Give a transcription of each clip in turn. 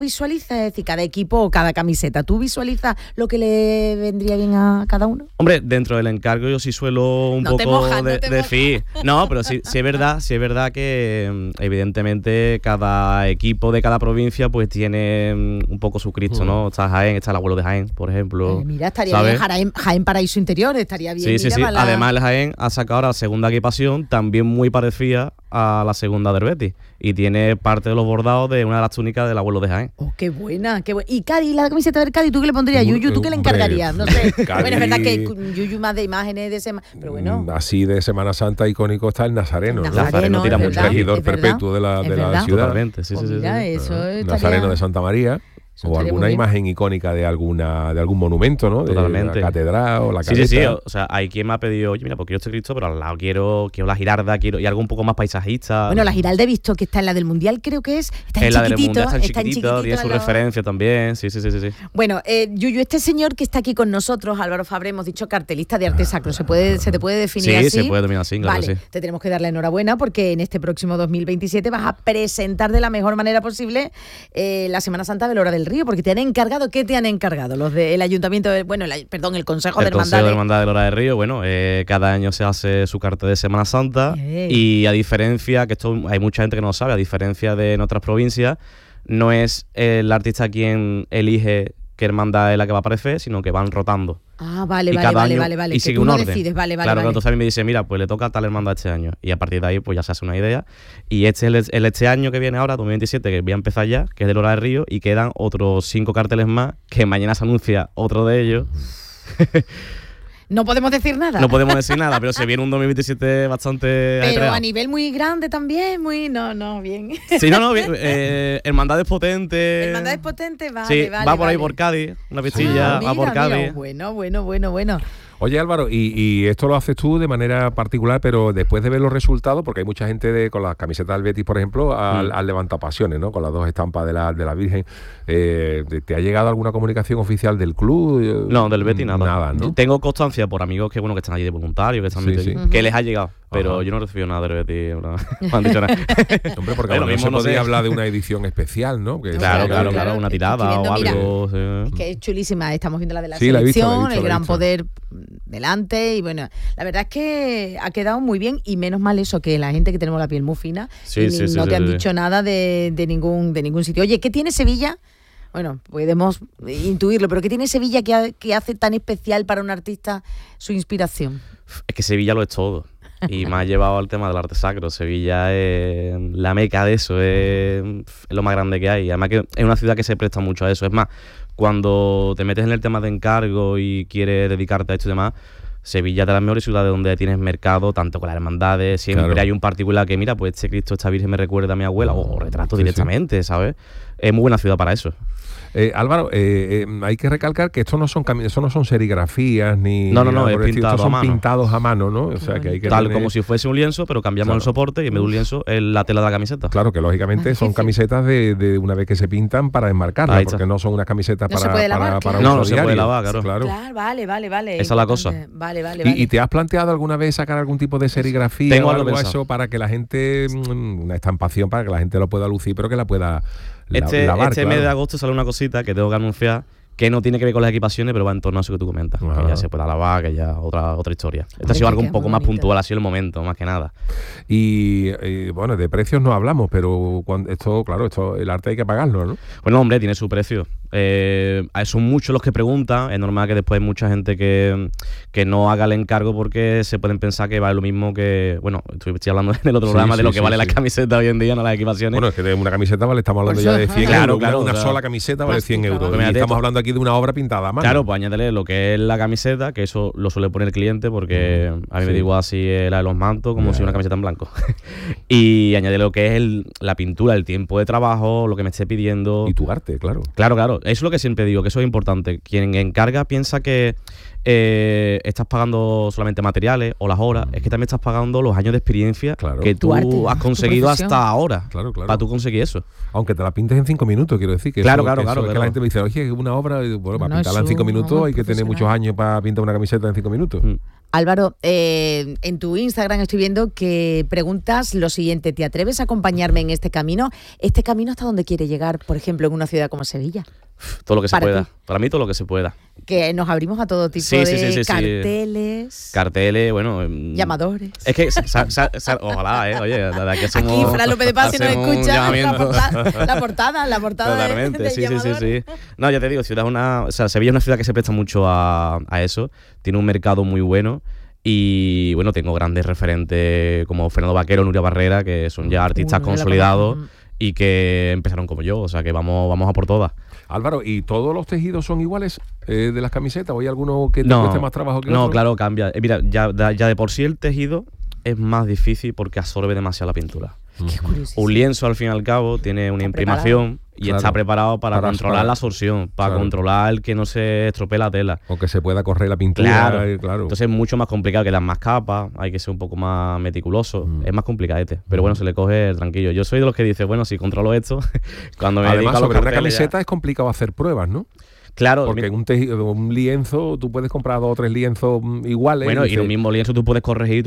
visualizas? Es decir, cada equipo o cada camiseta, ¿tú visualizas lo que le vendría bien a cada uno? Hombre, dentro del encargo yo sí suelo un poco decir. No, pero sí es verdad que evidentemente cada equipo de cada provincia pues tiene un poco su Cristo, ¿no? Está Jaén, está el abuelo de Jaén, por ejemplo. Mira, estaría bien Jaén Paraíso Interior, estaría bien. Sí. Además el Jaén ha sacado ahora la segunda equipación, también muy parecida a la segunda del Betis, y tiene parte de los bordados de una de las túnicas del abuelo de Jaén. Oh, qué buena. Y Cádiz, la camiseta del Cádiz, ¿tú qué le pondrías? Yuyu, ¿tú qué le encargarías? No sé. Bueno, es verdad que Yuyu más de imágenes de semana, pero bueno. Así de Semana Santa icónico está el Nazareno. Nazareno tira mucho. Regidor perpetuo de la ciudad. Totalmente, sí. Nazareno de Santa María. O alguna imagen icónica de algún monumento, ¿no? Totalmente. De la catedral o la caleta. Sí. O sea, hay quien me ha pedido, oye, mira, pues quiero este Cristo, pero al lado quiero la Giralda, y algo un poco más paisajista. Bueno, la Giralda he visto que está en la del Mundial, creo que es. Está en la del Mundial está en chiquitito, chiquitito, tiene su referencia también. Sí. Bueno, Yuyu, este señor que está aquí con nosotros, Álvaro Fabre, hemos dicho cartelista de arte sacro. ¿Se te puede definir así? Sí, se puede definir así, claro. Vale, que sí. te tenemos que dar la enhorabuena porque en este próximo 2027 vas a presentar de la mejor manera posible la Semana Santa de Lora del Río, porque te han encargado. ¿Qué te han encargado? Los del Ayuntamiento, el Consejo de Hermandades. El Consejo de Hermandades de Lora del Río, bueno, cada año se hace su cartel de Semana Santa y a diferencia, que esto hay mucha gente que no lo sabe, a diferencia de en otras provincias, no es el artista quien elige qué hermandad es la que va a aparecer, sino que van rotando. Ah, vale. Y sigue un orden. Decides, vale. Entonces a mí me dice, mira, pues le toca a tal hermandad este año. Y a partir de ahí, pues ya se hace una idea. Y este año que viene ahora, 2027, que voy a empezar ya, que es de Lora del Río, y quedan otros 5 carteles más, que mañana se anuncia otro de ellos. No podemos decir nada. No podemos decir nada, pero se viene un 2027 bastante Pero aetreado. A nivel muy grande también, bien. Sí, bien. Hermandades potentes. Hermandades potentes, vale, sí, vale. Va por ahí por Cádiz, una pistilla, va por Cádiz. Bueno. Oye, Álvaro, y esto lo haces tú de manera particular, pero después de ver los resultados, porque hay mucha gente con las camisetas del Betis, por ejemplo, al levantado pasiones, ¿no? Con las 2 estampas de la Virgen. ¿Te ha llegado alguna comunicación oficial del club? No, del Betis nada. Nada, ¿no? Tengo constancia por amigos que están allí de voluntarios, que les ha llegado, pero yo no he recibido nada del Betis, no me han dicho nada. Hombre, porque lo mismo podría hablar de una edición especial, ¿no? Que claro, una tirada o algo. Mira, es que es chulísima, estamos viendo la de la sí, selección, el gran poder delante, y bueno, la verdad es que ha quedado muy bien, y menos mal eso, que la gente que tenemos la piel muy fina no te han dicho nada de ningún sitio. Oye, ¿qué tiene Sevilla? Bueno, podemos intuirlo, pero ¿qué tiene Sevilla que hace tan especial para un artista su inspiración? Es que Sevilla lo es todo. Y me ha llevado al tema del arte sacro. Sevilla es la meca de eso, es lo más grande que hay. Además que es una ciudad que se presta mucho a eso. Es más, cuando te metes en el tema de encargo y quieres dedicarte a esto y demás, Sevilla es de las mejores ciudades donde tienes mercado, tanto con las hermandades, siempre hay un particular que mira, pues este Cristo, esta Virgen me recuerda a mi abuela, o retrato directamente, ¿sabes? Es muy buena ciudad para eso. Álvaro, hay que recalcar que esto no son serigrafías ni... No, es pintado estos son pintados a mano, ¿no? O sea, que hay que tal como si fuese un lienzo, pero cambiamos el soporte y en vez de un lienzo es la tela de la camiseta. Claro, que lógicamente son camisetas de una vez que se pintan para enmarcarlas, porque no son unas camisetas para uso diario. No se puede lavar, claro. Vale. Esa es la cosa. Vale. ¿Y te has planteado alguna vez sacar algún tipo de serigrafía Tengo o algo pensado. eso para que la gente, una estampación para que la gente lo pueda lucir, pero que la pueda lavar? Este mes de agosto sale una cosita que tengo que anunciar, que no tiene que ver con las equipaciones, pero va en torno a eso que tú comentas. Que ya se pueda lavar, que ya otra historia. Esto ha sido algo un poco más puntual, ha sido el momento, más que nada. Y bueno, de precios no hablamos, pero esto el arte hay que pagarlo, ¿no? Bueno, hombre, tiene su precio. Son muchos los que preguntan. Es normal que después hay mucha gente que no haga el encargo porque se pueden pensar que vale lo mismo que... Bueno, estoy hablando en el otro programa de lo que vale la camiseta hoy en día, no las equipaciones. Bueno, es que de una camiseta estamos hablando ya de 100 euros. Una sola camiseta vale 100 euros. Y estamos hablando aquí de una obra pintada a mano. Claro, pues añádele lo que es la camiseta, que eso lo suele poner el cliente, porque a mí me da igual si es la de los mantos como si una camiseta en blanco. Y añádele lo que es la pintura, el tiempo de trabajo, lo que me esté pidiendo. Y tu arte, claro. Claro. es lo que siempre digo, que eso es importante. Quien encarga piensa que estás pagando solamente materiales o las horas, es que también estás pagando los años de experiencia que tú has conseguido hasta ahora para tú conseguir eso. Aunque te la pintes en 5 minutos, quiero decir. Que claro. Que la gente me dice, oye, una obra, bueno, para pintarla en 5 minutos hay que tener muchos años para pintar una camiseta en 5 minutos. Álvaro, en tu Instagram estoy viendo que preguntas lo siguiente: ¿te atreves a acompañarme en este camino? ¿Este camino hasta dónde quiere llegar, por ejemplo, en una ciudad como Sevilla? Todo lo que se pueda. Para mí, todo lo que se pueda. Que nos abrimos a todo tipo de carteles. Sí. Carteles, bueno. Llamadores. Es que, ojalá, oye, la verdad que somos. Aquí, Fran López de Paz, si nos escucha, la portada. Totalmente, de sí. No, ya te digo, Sevilla es una ciudad que se presta mucho a eso. Tiene un mercado muy bueno. Y bueno, tengo grandes referentes como Fernando Vaquero, Nuria Barrera, que son ya artistas consolidados y que empezaron como yo, o sea que vamos a por todas. Álvaro, ¿y todos los tejidos son iguales de las camisetas? ¿O hay alguno que te cueste más trabajo que otro? No, claro, cambia. Mira, ya de por sí el tejido es más difícil porque absorbe demasiado la pintura. Un lienzo, al fin y al cabo, tiene una imprimación y está preparado para controlar la absorción, para controlar el que no se estropee la tela. O que se pueda correr la pintura. Claro. Entonces es mucho más complicado, que dan más capas, hay que ser un poco más meticuloso. Es más complicadete, pero bueno, se le coge tranquilo. Yo soy de los que dice, bueno, si controlo esto, cuando me además, sobre una camiseta es complicado hacer pruebas, ¿no? Claro. Porque un lienzo, tú puedes comprar 2 o 3 lienzos iguales. Bueno, y en un mismo lienzo tú puedes corregir,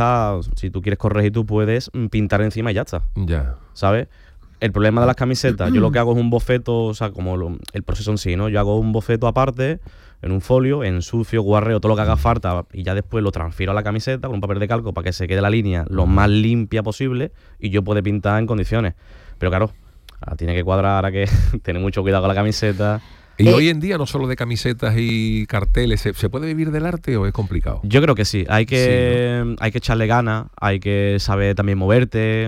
si tú quieres corregir, tú puedes pintar encima y ya está. Ya. ¿Sabes? El problema de las camisetas, yo lo que hago es un boceto, o sea, como el proceso en sí, ¿no? Yo hago un boceto aparte, en un folio, ensucio, guarreo, todo lo que haga falta, y ya después lo transfiero a la camiseta con un papel de calco para que se quede la línea lo más limpia posible y yo pueda pintar en condiciones. Pero claro, ahora tiene que cuadrar, ahora que tener mucho cuidado con la camiseta. Y hoy en día, no solo de camisetas y carteles, ¿se puede vivir del arte o es complicado? Yo creo que sí. Hay que echarle ganas, hay que saber también moverte,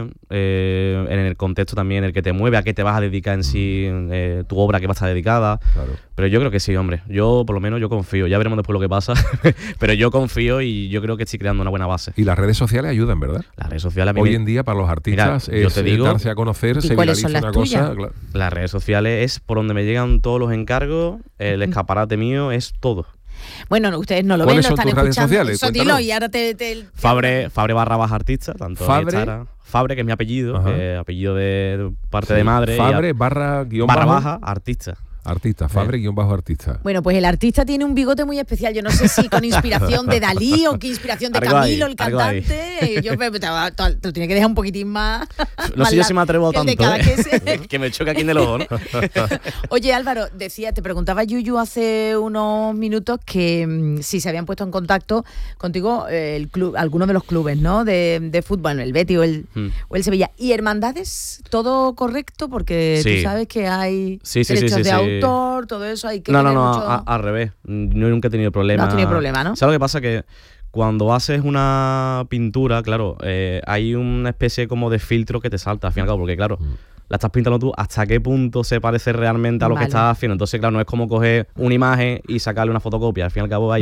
en el contexto también en el que te mueve, a qué te vas a dedicar en sí, tu obra que va a estar dedicada. Claro. Pero yo creo que sí, hombre. Yo, por lo menos, yo confío. Ya veremos después lo que pasa. Pero yo confío y yo creo que estoy creando una buena base. Y las redes sociales ayudan, ¿verdad? Las redes sociales... Hoy en día, para los artistas, mira, es darse a conocer, se viraliza una cosa. Claro. Las redes sociales es por donde me llegan todos los encargos, el escaparate mío es todo. Bueno, ustedes no lo ven, lo están escuchando. Sotilo, y ahora Fabre /artista, tanto Fabre, en Instagram. Fabre, que es mi apellido, apellido de parte de madre. Fabre /baja artista. Artista, Fabre-artista. Bueno, pues el artista tiene un bigote muy especial. Yo no sé si con inspiración de Dalí o qué inspiración de Camilo, el cantante. Yo te lo tiene que dejar un poquitín más. No sé yo si me atrevo tanto. Que me choca aquí en el ojo, ¿no? Oye, Álvaro, te preguntaba Yuyu hace unos minutos que si se habían puesto en contacto contigo el club, algunos de los clubes, ¿no? De fútbol, el Betis o el Sevilla. ¿Y hermandades? ¿Todo correcto? Porque tú sabes que hay derechos de autor. Todo eso hay que al revés. Yo nunca he tenido problemas. No has tenido problema, ¿no? ¿Sabes lo que pasa? Que cuando haces una pintura, claro, hay una especie como de filtro que te salta al fin y al cabo, porque claro, la estás pintando tú, ¿hasta qué punto se parece realmente a lo que estás haciendo? Entonces, claro, no es como coger una imagen y sacarle una fotocopia. Al fin y al cabo hay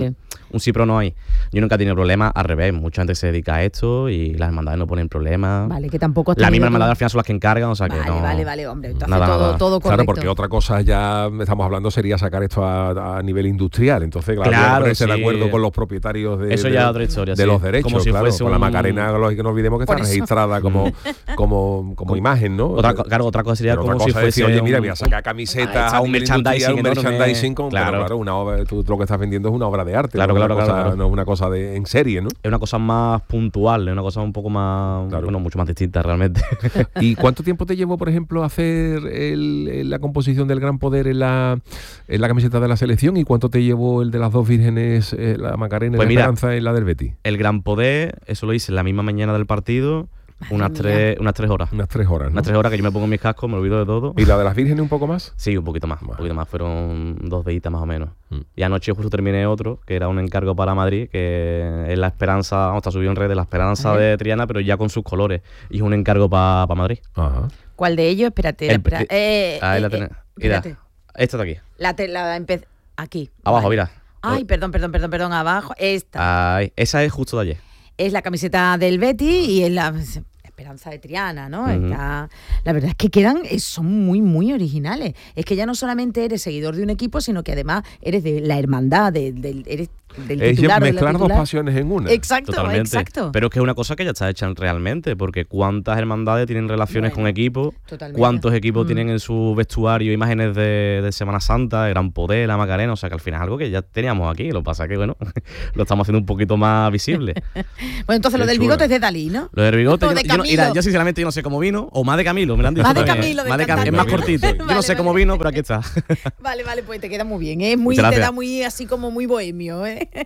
un sí, pero no hay. Yo nunca he tenido problemas, al revés. Mucha gente se dedica a esto y las hermandades no ponen problemas. Vale, que tampoco has La misma hermandad al final son las que encargan, o sea que no... Vale, hombre. Entonces todo correcto. Claro, porque otra cosa ya estamos hablando sería sacar esto a nivel industrial. Entonces, claro, ponerse de acuerdo con los propietarios de, eso ya es otra historia, de los derechos, como si claro. Con la Macarena, que no olvidemos que está registrada como imagen, ¿no? Otra cosa sería como si fuese oye, mira, voy a sacar camisetas a un merchandising, claro, una obra, tú lo que estás vendiendo es una obra de arte. Claro. No es una cosa en serie, ¿no? Es una cosa más puntual, es una cosa un poco más, mucho más distinta realmente. ¿Y cuánto tiempo te llevó, por ejemplo, hacer la composición del Gran Poder en la camiseta de la selección? ¿Y cuánto te llevó el de las dos vírgenes, la Macarena y la Esperanza en la del Betis? El Gran Poder, eso lo hice en la misma mañana del partido. Unas 3 horas. Unas 3 horas, ¿no? Unas 3 horas que yo me pongo mis cascos, me olvido de todo. ¿Y la de las vírgenes un poco más? Sí, un poquito más. Fueron 2 días más o menos. Y anoche justo terminé otro, que era un encargo para Madrid, que es la Esperanza, está subido en red, la Esperanza de Triana, pero ya con sus colores. Y es un encargo para Madrid. Ajá. ¿Cuál de ellos? Espérate. Ahí la tenés. Mira, esta de aquí. Aquí. Abajo, mira. Ay, perdón, abajo. Esta. Esa es justo de ayer. Es la camiseta del Betis y es la... Esperanza de Triana, ¿no? La verdad es que son muy, muy originales. Es que ya no solamente eres seguidor de un equipo, sino que además eres de la hermandad, eres del titular. Es mezclar dos pasiones en una. Exacto, totalmente. Exacto. Pero es que es una cosa que ya está hecha realmente, porque cuántas hermandades tienen relaciones con equipos, cuántos equipos tienen en su vestuario imágenes de Semana Santa, de Gran Poder, la Macarena, o sea que al final es algo que ya teníamos aquí, lo que pasa es que, bueno, lo estamos haciendo un poquito más visible. Bueno, entonces lo del bigote es de Dalí, ¿no? Lo del bigote, yo sinceramente yo no sé cómo vino, o más de Camilo, me lo han dicho. Más de Camilo, es más cortito. Yo no sé cómo vino, pero aquí está. Vale, pues te queda muy bien, te da muy así como muy bohemio,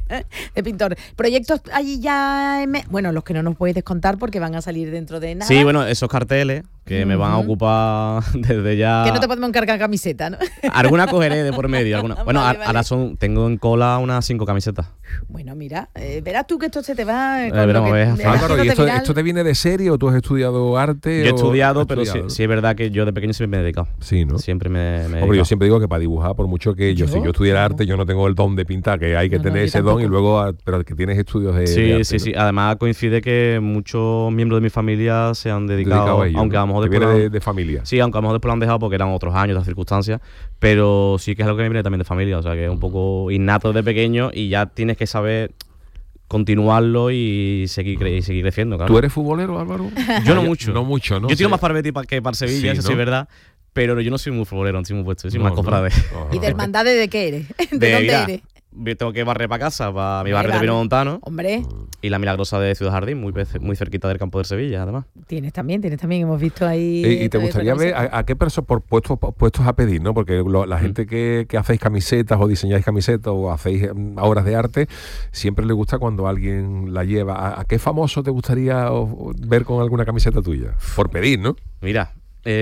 de pintor. Proyectos allí ya, bueno, los que no nos puedes contar porque van a salir dentro de nada. Sí, bueno, esos carteles que me van a ocupar desde ya. Que no te podemos encargar camiseta, ¿no? Alguna cogeré de por medio. Bueno, vale. Ahora tengo en cola unas 5 camisetas. Bueno, mira, verás tú que esto se te va. Álvaro, ¿y esto te viene de serie o tú has estudiado arte? Yo he estudiado, pero sí es verdad que yo de pequeño siempre me he dedicado. Sí, ¿no? Siempre me he dedicado. Hombre, yo siempre digo que para dibujar, por mucho que si yo estudiara arte, yo no tengo el don de pintar, que hay que tener ese don y luego, pero que tienes estudios de arte. Sí. Además coincide que muchos miembros de mi familia se han dedicado a ello, aunque a lo mejor después de familia. Sí, aunque a lo mejor después lo han dejado porque eran otros años, otras circunstancias, pero sí que es algo que me viene también de familia, o sea que es un poco innato de pequeño y ya tienes que saber continuarlo y seguir creciendo, claro. ¿Tú eres futbolero, Álvaro? Yo no mucho. No mucho, ¿no? Yo tiro más para Betis que para Sevilla, eso sí es verdad. Pero yo no soy muy futbolero, no soy muy puesto, yo soy más cofrade. ¿Y de hermandades de qué eres? ¿De dónde eres? Tengo que barrer para casa, para mi barrio de Pino Montano. Hombre. Y la Milagrosa de Ciudad Jardín, muy cerquita del campo de Sevilla, además. Tienes también, hemos visto ahí. ¿Y te gustaría ver a qué personas por puestos a pedir, ¿no? Porque la gente que hacéis camisetas o diseñáis camisetas o hacéis obras de arte, siempre le gusta cuando alguien la lleva. ¿A qué famoso te gustaría ver con alguna camiseta tuya? Por pedir, ¿no? Mira.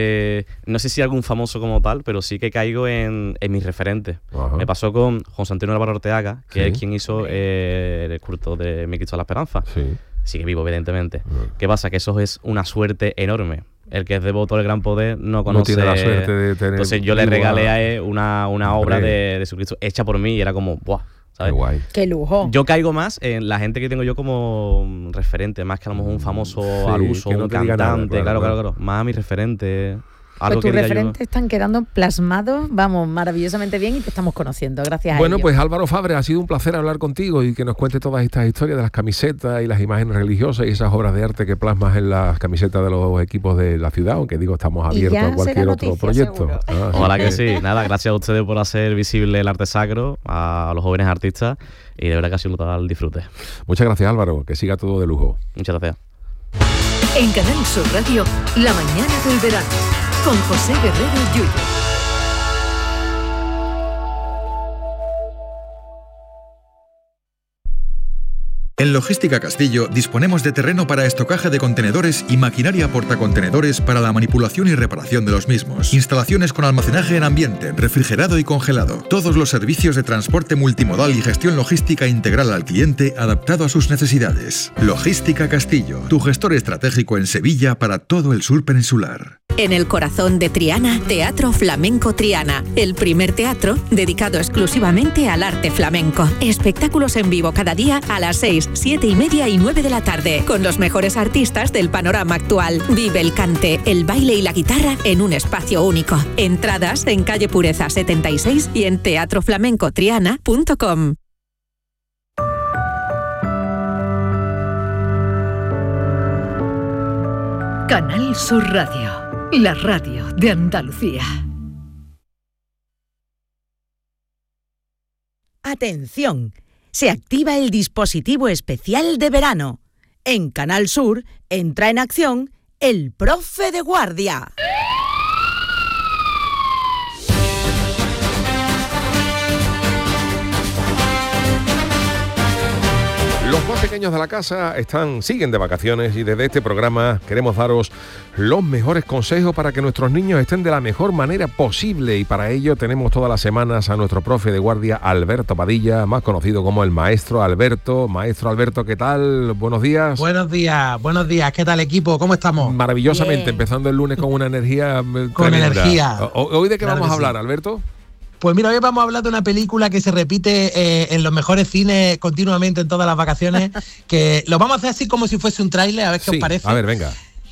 No sé si algún famoso como tal, pero sí que caigo en mis referentes. Ajá. Me pasó con José Antonio Álvaro Orteaga, que es quien hizo el culto de Mi Cristo de la Esperanza. Sigue vivo, evidentemente. ¿Qué pasa? Que eso es una suerte enorme. El que es devoto del Gran Poder no conoce. No tiene la suerte de tener. Entonces yo le regalé a él una obra de Jesucristo hecha por mí y era como, ¡buah! ¿sabes? Qué guay. Qué lujo. Yo caigo más en la gente que tengo yo como referente, más que a lo mejor un famoso al uso, un cantante, claro. Más a mi referente. Pues tus referentes están quedando plasmados, vamos, maravillosamente bien y te estamos conociendo, gracias a ellos. Bueno, pues Álvaro Fabre, ha sido un placer hablar contigo y que nos cuente todas estas historias de las camisetas y las imágenes religiosas y esas obras de arte que plasmas en las camisetas de los equipos de la ciudad, aunque digo, estamos abiertos a cualquier otro proyecto. Ojalá que sí. Nada, gracias a ustedes por hacer visible el arte sacro a los jóvenes artistas y de verdad que ha sido un total disfrute. Muchas gracias, Álvaro, que siga todo de lujo. Muchas gracias. En Canal Sur Radio, La Mañana del Verano, con José Guerrero Yuyo. En Logística Castillo disponemos de terreno para estocaje de contenedores y maquinaria portacontenedores para la manipulación y reparación de los mismos. Instalaciones con almacenaje en ambiente, refrigerado y congelado. Todos los servicios de transporte multimodal y gestión logística integral al cliente adaptado a sus necesidades. Logística Castillo, tu gestor estratégico en Sevilla para todo el sur peninsular. En el corazón de Triana, Teatro Flamenco Triana, el primer teatro dedicado exclusivamente al arte flamenco. Espectáculos en vivo cada día a las 6, 7:30 y 9 de la tarde, con los mejores artistas del panorama actual. Vive el cante, el baile y la guitarra en un espacio único. Entradas en calle Pureza 76 y en teatroflamencotriana.com. Canal Sur Radio, la radio de Andalucía. Atención, se activa el dispositivo especial de verano. En Canal Sur entra en acción el profe de guardia. Los más pequeños de la casa siguen de vacaciones y desde este programa queremos daros los mejores consejos para que nuestros niños estén de la mejor manera posible y para ello tenemos todas las semanas a nuestro profe de guardia Alberto Padilla, más conocido como el Maestro Alberto. Maestro Alberto, ¿qué tal? Buenos días. Buenos días, ¿qué tal equipo? ¿Cómo estamos? Maravillosamente, bien. Empezando el lunes con una energía con tremenda. Energía. ¿Hoy de qué vamos a hablar, Alberto? Pues mira, hoy vamos a hablar de una película que se repite en los mejores cines continuamente en todas las vacaciones, que lo vamos a hacer así como si fuese un tráiler, a ver qué os parece. A ver, venga.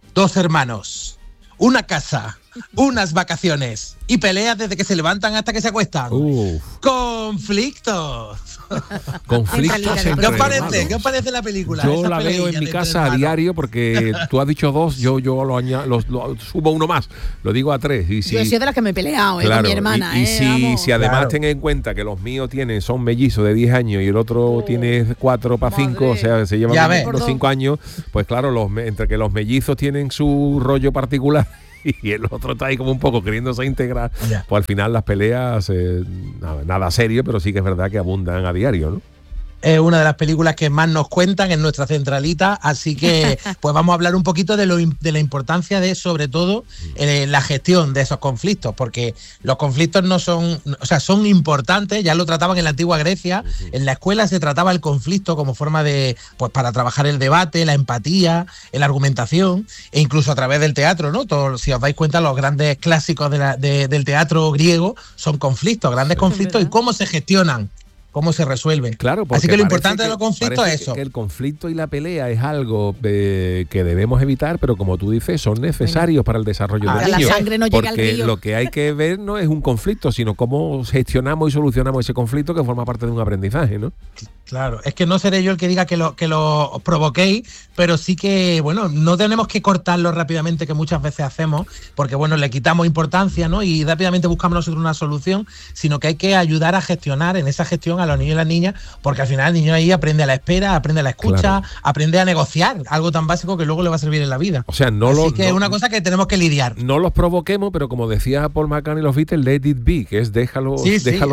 2 hermanos, una casa, unas vacaciones y peleas desde que se levantan hasta que se acuestan. Conflictos. Conflictos. ¿Qué os parece? ¿Qué os parece la película? Yo la veo en mi casa a diario porque tú has dicho 2, yo lo subo uno más, lo digo a 3. Y si, yo soy de las que me he peleado con mi hermana. Y si además ten en cuenta que los míos son mellizos de 10 años y el otro tiene 4 para 5, o sea, se llevan unos 5 años, pues claro, entre que los mellizos tienen su rollo particular y el otro está ahí como un poco queriéndose integrar, pues al final las peleas, nada serio, pero sí que es verdad que abundan a diario, ¿no? Es una de las películas que más nos cuentan en nuestra centralita, así que pues vamos a hablar un poquito de la importancia de, sobre todo, la gestión de esos conflictos, porque los conflictos son importantes, ya lo trataban en la antigua Grecia, en la escuela se trataba el conflicto como forma de, pues para trabajar el debate, la empatía, la argumentación, e incluso a través del teatro, ¿no? Si os dais cuenta, los grandes clásicos del teatro griego son conflictos, grandes conflictos, y cómo se gestionan, cómo se resuelve. Claro, así que lo importante de los conflictos es eso. Que el conflicto y la pelea es algo que debemos evitar, pero como tú dices, son necesarios para el desarrollo del niño. La sangre no llega al río. Porque lo que hay que ver no es un conflicto, sino cómo gestionamos y solucionamos ese conflicto que forma parte de un aprendizaje, ¿no? Claro, es que no seré yo el que diga que lo provoquéis, pero sí que, bueno, no tenemos que cortarlo rápidamente, que muchas veces hacemos, porque, bueno, le quitamos importancia, ¿no? Y rápidamente buscamos nosotros una solución, sino que hay que ayudar a gestionar en esa gestión a los niños y las niñas, porque al final el niño ahí aprende a la espera, aprende a la escucha, aprende a negociar, algo tan básico que luego le va a servir en la vida. O sea, es una cosa que tenemos que lidiar. No los provoquemos, pero como decía Paul McCartney y los Beatles, let it be, que es déjalo ser, déjalo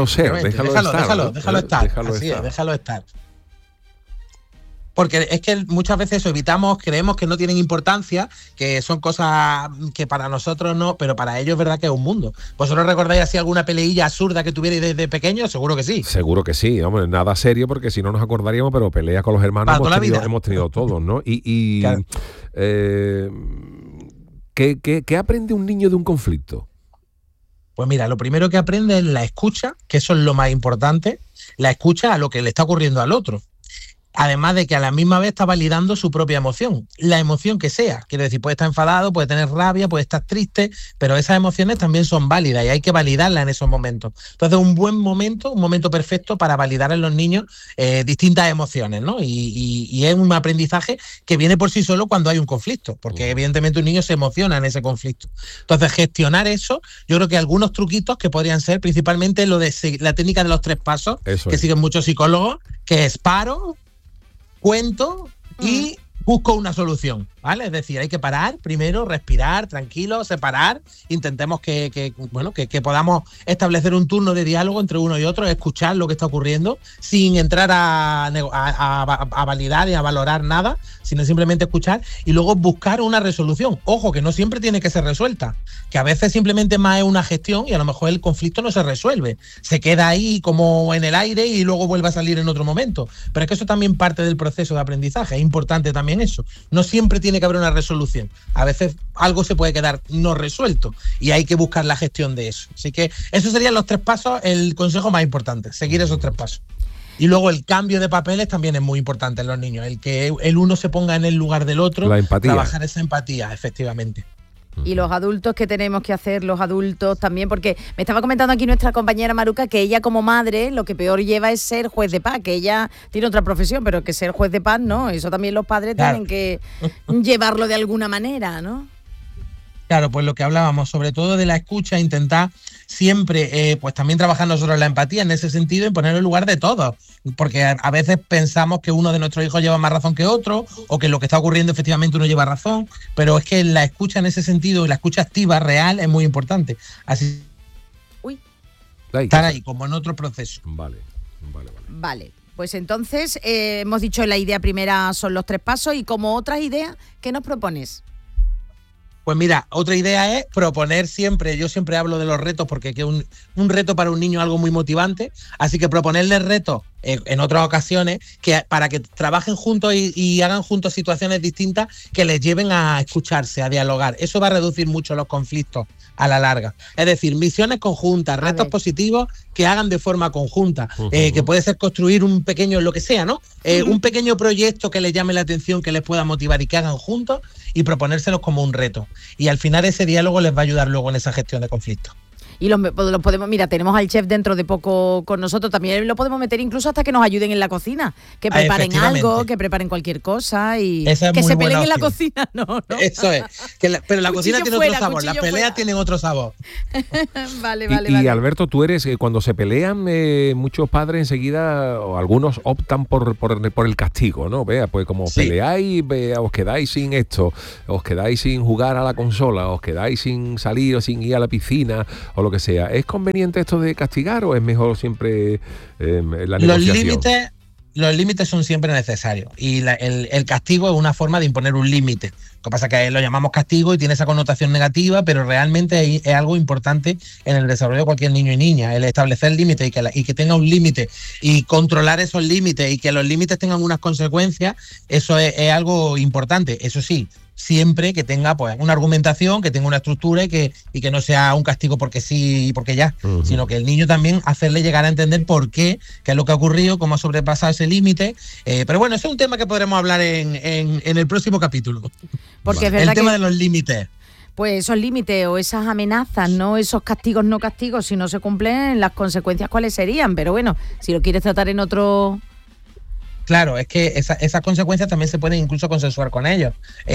estar. Porque es que muchas veces eso evitamos, creemos que no tienen importancia, que son cosas que para nosotros no, pero para ellos es verdad que es un mundo. ¿Vosotros recordáis así alguna peleilla absurda que tuvierais desde pequeños? Seguro que sí. Seguro que sí, hombre, nada serio, porque si no nos acordaríamos, pero peleas con los hermanos hemos tenido todos, ¿no? Y claro. ¿Qué aprende un niño de un conflicto? Pues mira, lo primero que aprende es la escucha, que eso es lo más importante, la escucha a lo que le está ocurriendo al otro. Además de que a la misma vez está validando su propia emoción, la emoción que sea. Quiero decir, puede estar enfadado, puede tener rabia, puede estar triste, pero esas emociones también son válidas y hay que validarlas en esos momentos. Entonces, un momento perfecto para validar en los niños distintas emociones, ¿no? Y es un aprendizaje que viene por sí solo cuando hay un conflicto, porque evidentemente un niño se emociona en ese conflicto. Entonces, gestionar eso, yo creo que algunos truquitos que podrían ser principalmente lo de la técnica de los 3 pasos, que siguen muchos psicólogos, que es paro, cuento y busco una solución, ¿vale? Es decir, hay que parar primero, respirar, tranquilo, separar, intentemos que podamos establecer un turno de diálogo entre uno y otro, escuchar lo que está ocurriendo, sin entrar a validar y a valorar nada, sino simplemente escuchar y luego buscar una resolución. Ojo, que no siempre tiene que ser resuelta, que a veces simplemente más es una gestión y a lo mejor el conflicto no se resuelve, se queda ahí como en el aire y luego vuelve a salir en otro momento. Pero es que eso también parte del proceso de aprendizaje, es importante también eso. No siempre tiene que haber una resolución. A veces algo se puede quedar no resuelto y hay que buscar la gestión de eso. Así que esos serían los 3 pasos, el consejo más importante, seguir esos 3 pasos. Y luego el cambio de papeles también es muy importante en los niños, el que el uno se ponga en el lugar del otro, la empatía. Trabajar esa empatía, efectivamente. Y los adultos, ¿qué tenemos que hacer los adultos también? Porque me estaba comentando aquí nuestra compañera Maruca que ella como madre lo que peor lleva es ser juez de paz, que ella tiene otra profesión, pero que ser juez de paz no, eso también los padres tienen que llevarlo de alguna manera, ¿no? Claro, pues lo que hablábamos, sobre todo de la escucha, intentar siempre, pues también trabajar nosotros la empatía en ese sentido y ponerlo en lugar de todos, porque a veces pensamos que uno de nuestros hijos lleva más razón que otro, o que lo que está ocurriendo efectivamente uno lleva razón, pero es que la escucha en ese sentido y la escucha activa, real, es muy importante. Así estar ahí, como en otro proceso. Vale. Pues entonces, hemos dicho la idea primera son los 3 pasos y como otras ideas, ¿qué nos propones? Pues mira, otra idea es proponer siempre, yo siempre hablo de los retos porque es un reto para un niño algo muy motivante, así que proponerles retos en otras ocasiones para que trabajen juntos y hagan juntos situaciones distintas que les lleven a escucharse, a dialogar. Eso va a reducir mucho los conflictos, a la larga. Es decir, misiones conjuntas, retos positivos que hagan de forma conjunta, que puede ser construir un pequeño, lo que sea, ¿no? Un pequeño proyecto que les llame la atención, que les pueda motivar y que hagan juntos y proponérselos como un reto. Y al final ese diálogo les va a ayudar luego en esa gestión de conflictos. Y los podemos, mira, tenemos al chef dentro de poco con nosotros, también lo podemos meter incluso hasta que nos ayuden en la cocina, que preparen algo, que preparen cualquier cosa y que se peleen en la cocina, ¿no? Eso es, pero la cocina tiene otro sabor, las peleas tienen otro sabor. Vale. Y Alberto, tú eres, cuando se pelean, muchos padres enseguida, o algunos optan por el castigo, ¿no? Vea, pues como peleáis, os quedáis sin esto, os quedáis sin jugar a la consola, os quedáis sin salir o sin ir a la piscina, o lo que sea. ¿Es conveniente esto de castigar o es mejor siempre la negociación? Los límites son siempre necesarios y el castigo es una forma de imponer un límite. Lo que pasa es que lo llamamos castigo y tiene esa connotación negativa, pero realmente es algo importante en el desarrollo de cualquier niño y niña, el establecer límites y que tenga un límite y controlar esos límites y que los límites tengan unas consecuencias, eso es algo importante. Eso sí, siempre que tenga pues una argumentación, que tenga una estructura y que no sea un castigo porque sí y porque ya, sino que el niño también hacerle llegar a entender por qué es lo que ha ocurrido, cómo ha sobrepasado ese límite. Pero bueno, eso es un tema que podremos hablar en el próximo capítulo. Porque es verdad el tema de los límites. Pues esos límites o esas amenazas, no esos castigos no castigos, si no se cumplen, las consecuencias cuáles serían. Pero bueno, si lo quieres tratar en otro... Claro, es que esas consecuencias también se pueden incluso consensuar con ellos.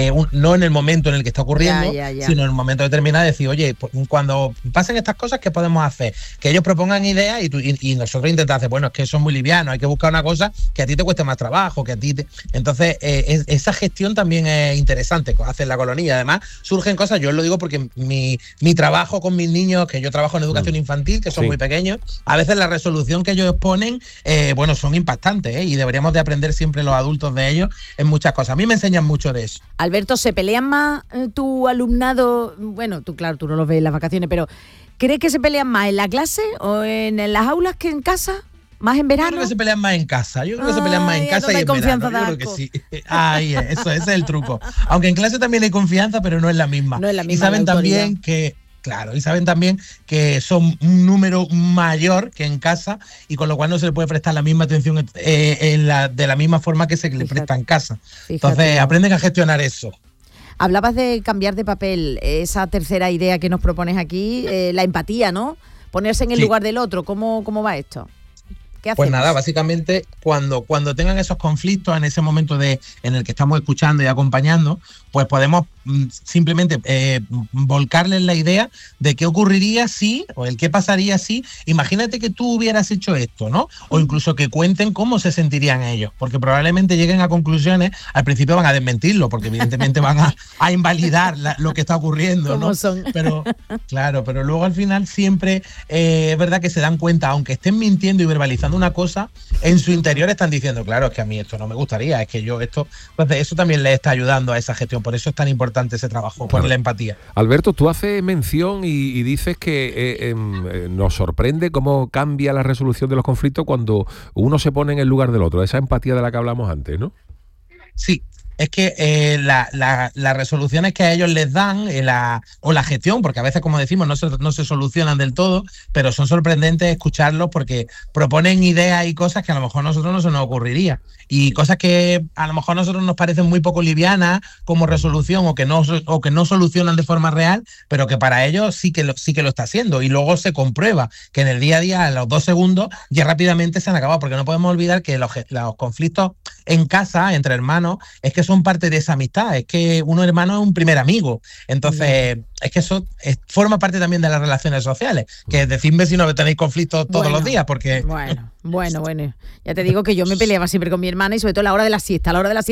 No en el momento en el que está ocurriendo, sino en el momento determinado, decir, oye, cuando pasen estas cosas, ¿qué podemos hacer? Que ellos propongan ideas y nosotros intentamos hacer, bueno, es que son muy livianos, hay que buscar una cosa que a ti te cueste más trabajo, que a ti te... Entonces, esa gestión también es interesante, hacer la colonia. Además, surgen cosas, yo os lo digo porque mi trabajo con mis niños, que yo trabajo en educación infantil, que son muy pequeños, a veces la resolución que ellos ponen, son impactantes, y deberíamos de aprender siempre los adultos de ellos en muchas cosas. A mí me enseñan mucho de eso. Alberto, ¿se pelean más tu alumnado? Bueno, tú claro, tú no los ves en las vacaciones, pero ¿crees que se pelean más en la clase o en las aulas que en casa? ¿Más en verano? Yo creo que se pelean más en casa. Yo creo que se pelean más en casa y en verano. Yo creo que sí. Ahí es, ese es el truco. Aunque en clase también hay confianza, pero no es la misma. No es la misma. Y saben también que... Claro, y saben también que son un número mayor que en casa y con lo cual no se le puede prestar la misma atención de la misma forma que se le presta en casa. Entonces aprenden a gestionar eso. Hablabas de cambiar de papel, esa tercera idea que nos propones aquí, la empatía, ¿no? Ponerse en el lugar del otro, ¿cómo va esto? ¿Qué hacemos? Pues nada, básicamente cuando tengan esos conflictos en ese momento en el que estamos escuchando y acompañando, pues podemos simplemente volcarles la idea de qué ocurriría si, o el qué pasaría si, imagínate que tú hubieras hecho esto, ¿no? O incluso que cuenten cómo se sentirían ellos, porque probablemente lleguen a conclusiones, al principio van a desmentirlo, porque evidentemente van a invalidar lo que está ocurriendo, ¿no? Pero claro, pero luego al final siempre es verdad que se dan cuenta, aunque estén mintiendo y verbalizando una cosa, en su interior están diciendo, claro, es que a mí esto no me gustaría, es que yo esto... Entonces eso también les está ayudando a esa gestión, por eso es tan importante ese trabajo, por la empatía. Alberto, tú haces mención y dices que nos sorprende cómo cambia la resolución de los conflictos cuando uno se pone en el lugar del otro, esa empatía de la que hablamos antes, ¿no? Sí. Es que las resoluciones que a ellos les dan o la gestión, porque a veces, como decimos, no se solucionan del todo, pero son sorprendentes escucharlos porque proponen ideas y cosas que a lo mejor a nosotros no se nos ocurriría. Y cosas que a lo mejor a nosotros nos parecen muy poco livianas como resolución o que no solucionan de forma real, pero que para ellos sí que lo está haciendo. Y luego se comprueba que en el día a día, a los 2 segundos, ya rápidamente se han acabado, porque no podemos olvidar que los conflictos en casa, entre hermanos, es que son parte de esa amistad, es que un hermano es un primer amigo, entonces es que eso forma parte también de las relaciones sociales, que decidme si no tenéis conflictos todos los días, porque... Bueno, ya te digo que yo me peleaba siempre con mi hermana y sobre todo a la hora de la siesta,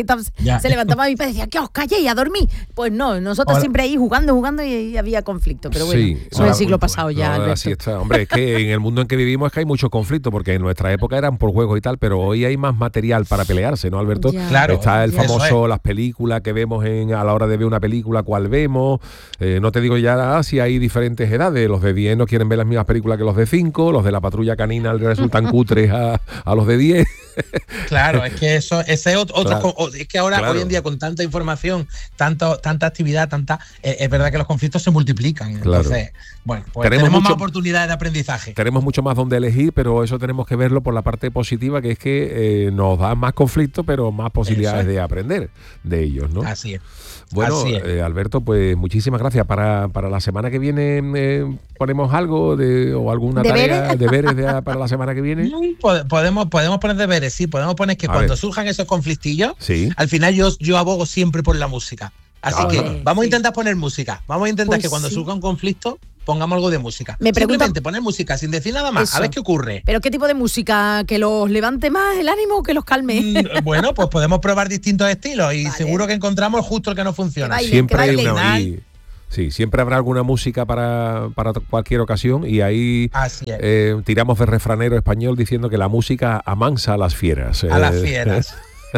se levantaba mi padre y decía, que os calléis a dormir, pues no, nosotros siempre ahí jugando y había conflicto, pero bueno, sí, eso es el siglo pasado ya, Alberto. La siesta, hombre, es que en el mundo en que vivimos es que hay mucho conflicto, porque en nuestra época eran por juegos y tal, pero hoy hay más material para pelearse, ¿no, Alberto? Claro, está el famoso, las películas que vemos a la hora de ver una película, cuál vemos, no te digo ya si hay diferentes edades, los de 10 no quieren ver las mismas películas que los de 5, los de la Patrulla Canina les resultan cutres iguales a los de 10. Claro, es que ese es otro. Claro, es que ahora, claro. hoy en día, con tanta información, tanta actividad, es verdad que los conflictos se multiplican. Claro. Entonces, bueno, pues tenemos más oportunidades de aprendizaje. Tenemos mucho más donde elegir, pero eso tenemos que verlo por la parte positiva, que es que nos da más conflictos, pero más posibilidades de aprender de ellos, ¿no? Así es. Bueno, Alberto, pues muchísimas gracias. Para la semana que viene ponemos algo o alguna tarea, deberes para la semana que viene. Podemos poner deberes, sí. Podemos poner que cuando surjan esos conflictillos, al final yo abogo siempre por la música. Así que vamos a intentar poner música. Vamos a intentar que cuando surja un conflicto pongamos algo de música. Simplemente poner música sin decir nada más. Eso. A ver qué ocurre. ¿Pero qué tipo de música? ¿Que los levante más el ánimo o que los calme? Bueno, pues podemos probar distintos estilos y seguro que encontramos justo el que nos funciona. Siempre hay siempre habrá alguna música para cualquier ocasión y ahí tiramos de refranero español diciendo que la música amansa a las fieras. A las fieras.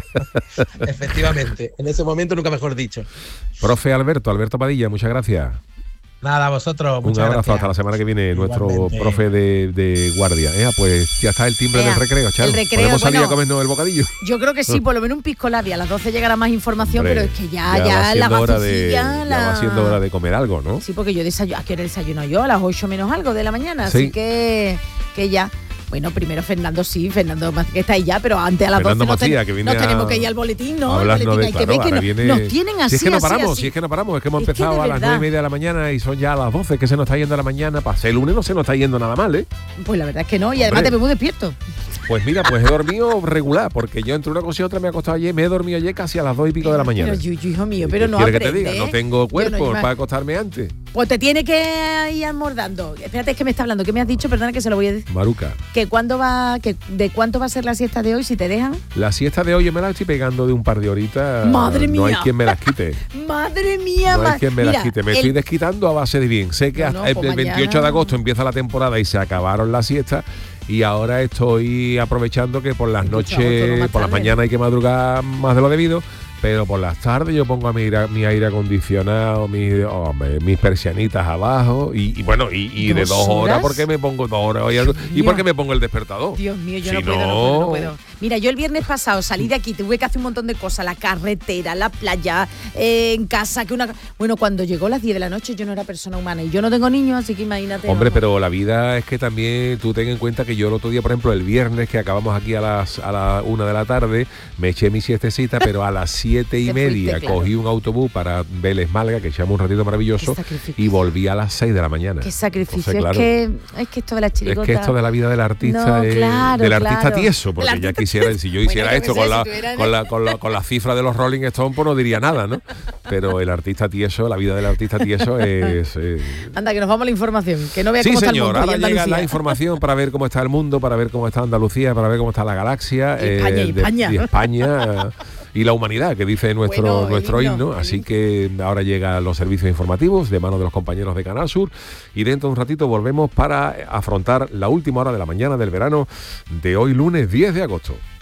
Efectivamente, en ese momento nunca mejor dicho. Profe Alberto Padilla, muchas gracias. Nada, a vosotros. Un abrazo, gracias. Hasta la semana que viene. Igualmente. Nuestro profe de guardia. Pues ya está el timbre del recreo, Charo. ¿Podemos salir a comernos el bocadillo? Yo creo que sí, por lo menos un pisco labia. A las 12 llegará más información, pero es que ya la gafecilla... Ya va siendo hora de comer algo, ¿no? Sí, porque yo desayuno. ¿A qué hora desayuno yo? A las 8 menos algo de la mañana. Así que ya... Bueno, primero Fernando Macía está ahí ya, pero antes a las 12 nos tenemos que ir al boletín, ¿no? Al boletín hay que ver que nos tienen así. Si es que no paramos, es que hemos empezado a las 9:30 de la mañana y son ya a las 12, que se nos está yendo la mañana. Para ser el lunes no se nos está yendo nada mal, ¿eh? Pues la verdad es que no, y además te veo muy despierto. Pues mira, he dormido regular, porque yo entre una cosa y otra me he acostado ayer, me he dormido ayer casi a las 2:00 de la mañana. Pero hijo mío, pero no aprende. ¿Quieres que te diga? No tengo cuerpo para acostarme antes. Pues te tiene que ir almorzando. Espérate, es que me está hablando. ¿Qué me has dicho? Perdona que se lo voy a decir. Maruca. ¿De cuánto va a ser la siesta de hoy, si te dejan? La siesta de hoy yo me la estoy pegando de un par de horitas. ¡Madre mía! No hay quien me las quite. ¡Madre mía! No hay quien me las quite. Me estoy desquitando a base de bien. Sé que hasta el 28 de agosto empieza la temporada y se acabaron las siestas. Y ahora estoy aprovechando que por las noches, por las mañanas hay que madrugar más de lo debido, pero por las tardes yo pongo mi aire acondicionado, mis persianitas abajo y de 2 horas, porque me pongo 2 horas y porque me pongo el despertador. Dios mío, yo no puedo. Mira, yo el viernes pasado salí de aquí, tuve que hacer un montón de cosas, la carretera, la playa, en casa, bueno, cuando llegó las 10 de la noche yo no era persona humana y yo no tengo niños, así que imagínate. Hombre, pero la vida es que también tú ten en cuenta que yo el otro día, por ejemplo, el viernes que acabamos aquí a la 1 de la tarde, me eché mi siestecita, pero a las 7:30 cogí un autobús para Vélez Málaga, que echamos un ratito maravilloso, y volví a las 6 de la mañana. Qué sacrificio. Entonces, claro, es que esto de la chirigota... Es que esto de la vida del artista, artista tieso, porque ya quisiera, si yo hiciera esto con la cifra de los Rolling Stones, pues no diría nada, ¿no? Pero el artista tieso, la vida del artista tieso es... Anda, que nos vamos a la información, que no vea cómo está el mundo. Ahora llega la información para ver cómo está el mundo, para ver cómo está Andalucía, para ver cómo está la galaxia. Y España. Y la humanidad, que dice nuestro himno. Así que ahora llegan los servicios informativos de manos de los compañeros de Canal Sur y dentro de un ratito volvemos para afrontar la última hora de la mañana del verano de hoy lunes 10 de agosto.